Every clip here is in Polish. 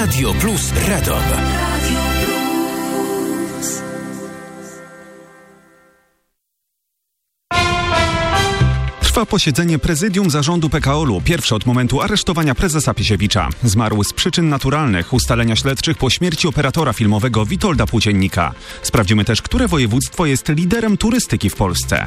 Radio Plus Radom. Trwa posiedzenie prezydium zarządu PKOL-u, pierwsze od momentu aresztowania prezesa Piesiewicza. Zmarł z przyczyn naturalnych, ustalenia śledczych po śmierci operatora filmowego Witolda Płóciennika. Sprawdzimy też, które województwo jest liderem turystyki w Polsce.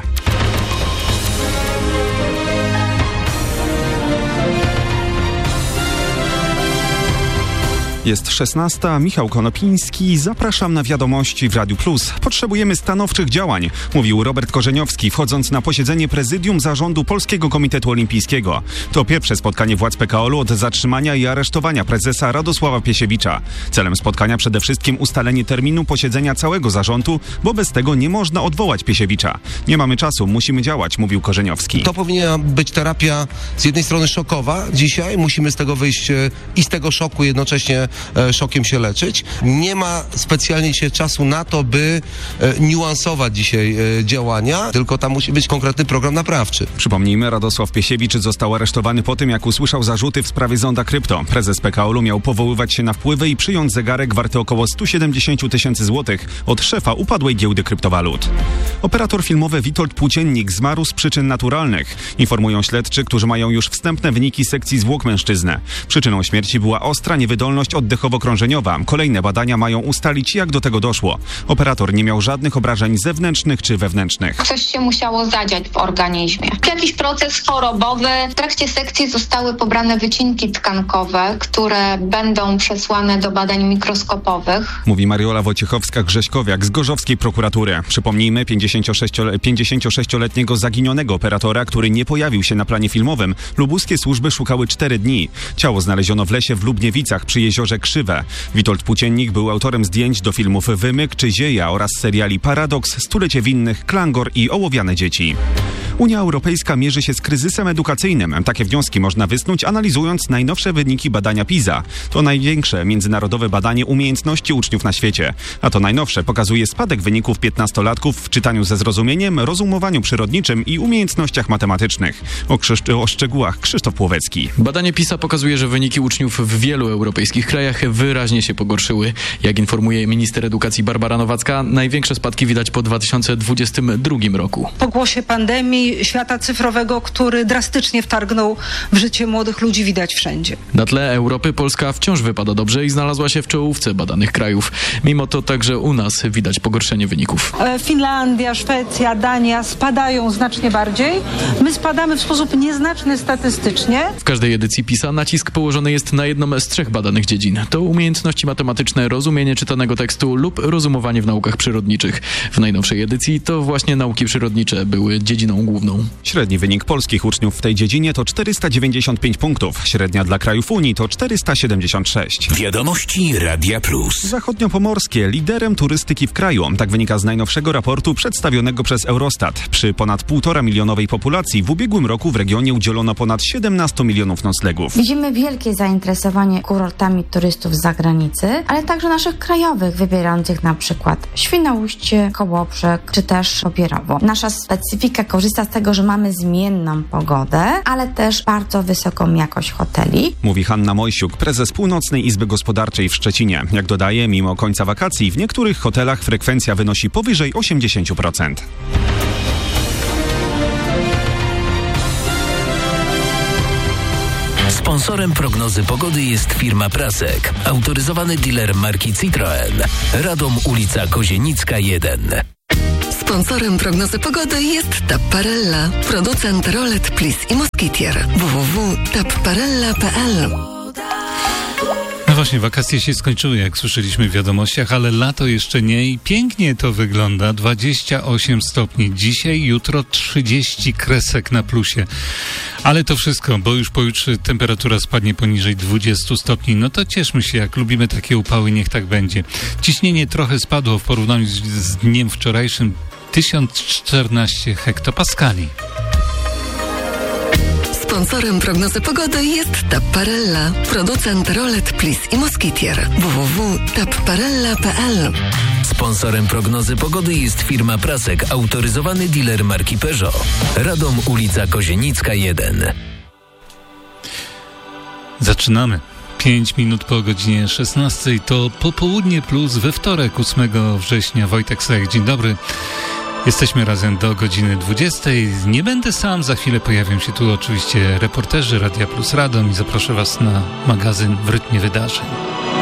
Jest 16. Michał Konopiński. Zapraszam na wiadomości w Radiu Plus. Potrzebujemy stanowczych działań, mówił Robert Korzeniowski, wchodząc na posiedzenie prezydium zarządu Polskiego Komitetu Olimpijskiego. To pierwsze spotkanie władz PKOL-u od zatrzymania i aresztowania prezesa Radosława Piesiewicza. Celem spotkania przede wszystkim ustalenie terminu posiedzenia całego zarządu, bo bez tego nie można odwołać Piesiewicza. Nie mamy czasu, musimy działać, mówił Korzeniowski. To powinna być terapia z jednej strony szokowa. Dzisiaj musimy z tego wyjść i z tego szoku jednocześnie szokiem się leczyć. Nie ma specjalnie dzisiaj czasu na to, by niuansować dzisiaj działania, tylko tam musi być konkretny program naprawczy. Przypomnijmy, Radosław Piesiewicz został aresztowany po tym, jak usłyszał zarzuty w sprawie zonda krypto. Prezes PKOL-u miał powoływać się na wpływy i przyjąć zegarek warty około 170 000 złotych od szefa upadłej giełdy kryptowalut. Operator filmowy Witold Płóciennik zmarł z przyczyn naturalnych. Informują śledczy, którzy mają już wstępne wyniki sekcji zwłok mężczyzny. Przyczyną śmierci była ostra niewydolność oddechowo-krążeniowa. Kolejne badania mają ustalić, jak do tego doszło. Operator nie miał żadnych obrażeń zewnętrznych czy wewnętrznych. Coś się musiało zadziać w organizmie. Jakiś proces chorobowy. W trakcie sekcji zostały pobrane wycinki tkankowe, które będą przesłane do badań mikroskopowych. Mówi Mariola Wojciechowska-Grześkowiak z gorzowskiej prokuratury. Przypomnijmy, 56-letniego zaginionego operatora, który nie pojawił się na planie filmowym, lubuskie służby szukały 4 dni. Ciało znaleziono w lesie w Lubniewicach przy jeziorze Krzywe. Witold Płóciennik był autorem zdjęć do filmów Wymyk czy Zieja oraz seriali Paradoks, Stulecie winnych, Klangor i Ołowiane dzieci. Unia Europejska mierzy się z kryzysem edukacyjnym. Takie wnioski można wysnuć, analizując najnowsze wyniki badania PISA. To największe międzynarodowe badanie umiejętności uczniów na świecie. A to najnowsze pokazuje spadek wyników 15-latków w czytaniu ze zrozumieniem, rozumowaniu przyrodniczym i umiejętnościach matematycznych. O szczegółach Krzysztof Płowecki. Badanie PISA pokazuje, że wyniki uczniów w wielu europejskich krajach wyraźnie się pogorszyły. Jak informuje minister edukacji Barbara Nowacka, największe spadki widać po 2022 roku. Po głosie pandemii, świata cyfrowego, który drastycznie wtargnął w życie młodych ludzi, widać wszędzie. Na tle Europy Polska wciąż wypada dobrze i znalazła się w czołówce badanych krajów. Mimo to także u nas widać pogorszenie wyników. Finlandia, Szwecja, Dania spadają znacznie bardziej. My spadamy w sposób nieznaczny statystycznie. W każdej edycji PISA nacisk położony jest na jedną z 3 badanych dziedzin. To umiejętności matematyczne, rozumienie czytanego tekstu lub rozumowanie w naukach przyrodniczych. W najnowszej edycji to właśnie nauki przyrodnicze były dziedziną główną. Średni wynik polskich uczniów w tej dziedzinie to 495 punktów. Średnia dla krajów Unii to 476. Wiadomości Radia Plus. Zachodniopomorskie liderem turystyki w kraju. Tak wynika z najnowszego raportu przedstawionego przez Eurostat. Przy ponad 1,5 milionowej populacji w ubiegłym roku w regionie udzielono ponad 17 milionów noclegów. Widzimy wielkie zainteresowanie kurortami turystów z zagranicy, ale także naszych krajowych, wybierających na przykład Świnoujście, Kołobrzeg czy też Pobierowo. Nasza specyfika korzysta z tego, że mamy zmienną pogodę, ale też bardzo wysoką jakość hoteli. Mówi Hanna Mojsiuk, prezes Północnej Izby Gospodarczej w Szczecinie. Jak dodaje, mimo końca wakacji w niektórych hotelach frekwencja wynosi powyżej 80%. Sponsorem prognozy pogody jest firma Prasek, autoryzowany dealer marki Citroen. Radom, ulica Kozienicka 1. Sponsorem prognozy pogody jest Tapparella, producent rolet, plis i moskitier. www.tapparella.pl. No właśnie, wakacje się skończyły, jak słyszeliśmy w wiadomościach, ale lato jeszcze nie i pięknie to wygląda. 28 stopni dzisiaj, jutro 30 kresek na plusie. Ale to wszystko, bo już pojutrze temperatura spadnie poniżej 20 stopni. No to cieszmy się, jak lubimy takie upały, niech tak będzie. Ciśnienie trochę spadło w porównaniu z dniem wczorajszym, 1014 hektopaskali. Sponsorem prognozy pogody jest Tapparella, producent rolet, plis i moskitier. www.tapparella.pl. Sponsorem prognozy pogody jest firma Prasek, autoryzowany dealer marki Peugeot. Radom, ulica Kozienicka 1. Zaczynamy. 5 minut po godzinie 16 to Popołudnie Plus we wtorek 8 września. Wojtek Sech, dzień dobry. Jesteśmy razem do godziny 20. Nie będę sam, za chwilę pojawią się tu oczywiście reporterzy Radia Plus Radom i zaproszę Was na magazyn W rytmie wydarzeń.